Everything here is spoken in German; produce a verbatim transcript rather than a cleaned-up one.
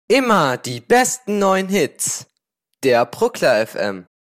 Immer die besten neuen Hits. Der Bruckler F M.